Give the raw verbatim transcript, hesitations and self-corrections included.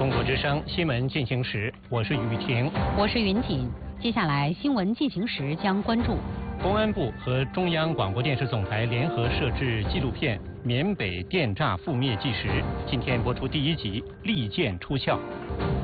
中国之声新闻进行时，我是雨婷， 我是云锦。接下来新闻进行时将关注： 公安部和中央广播电视总台联合摄制纪录片《缅北电诈覆灭纪实》，今天播出第一集《利剑出鞘》。